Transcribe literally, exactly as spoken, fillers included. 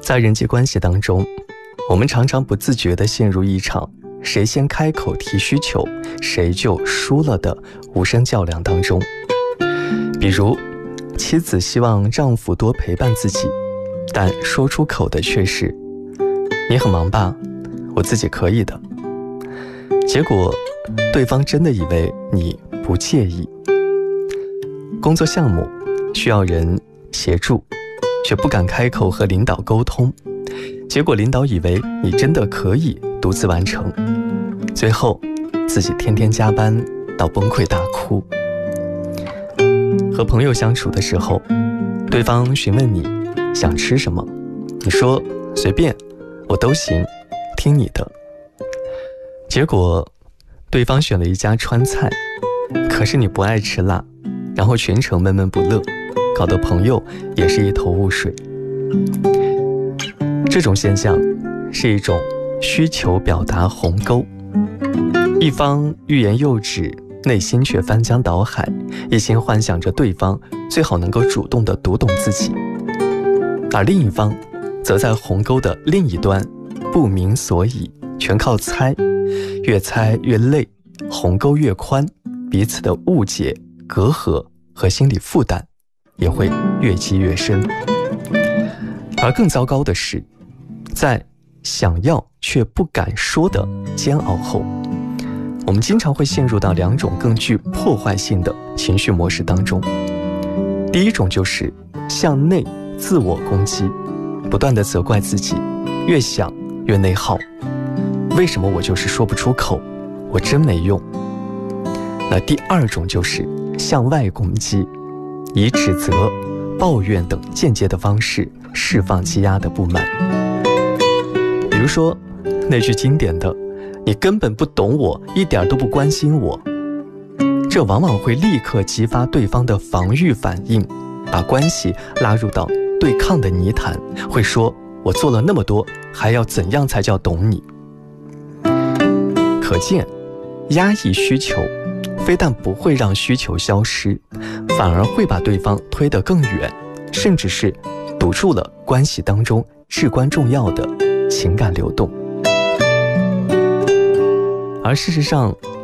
在人际关系当中，我们常常不自觉地陷入一场谁先开口提需求，谁就输了的无声较量当中。比如，妻子希望丈夫多陪伴自己，但说出口的却是“你很忙吧，我自己可以的”。结果，对方真的以为你不介意。工作项目需要人协助，却不敢开口和领导沟通，结果领导以为你真的可以独自完成，最后自己天天加班到崩溃大哭。和朋友相处的时候，对方询问你想吃什么，你说随便，我都行，听你的。结果对方选了一家川菜，可是你不爱吃辣，然后全程闷闷不乐，搞得朋友也是一头雾水。这种现象是一种需求表达鸿沟，一方欲言又止，内心却翻江倒海，一心幻想着对方最好能够主动地读懂自己，而另一方则在鸿沟的另一端不明所以，全靠猜，越猜越累，鸿沟越宽，彼此的误解、隔阂和心理负担也会越积越深。而更糟糕的是，在想要却不敢说的煎熬后，我们经常会陷入到两种更具破坏性的情绪模式当中。第一种就是向内自我攻击，不断地责怪自己，越想越内耗，为什么我就是说不出口，我真没用。那第二种就是向外攻击，以指责、抱怨等间接的方式释放积压的不满。比如说那句经典的你根本不懂我，一点都不关心我，这往往会立刻激发对方的防御反应，把关系拉入到对抗的泥潭，会说我做了那么多，还要怎样才叫懂你。可见压抑需求非但不会让需求消失，反而会把对方推得更远，甚至是堵住了关系当中至关重要的情感流动。而事实上，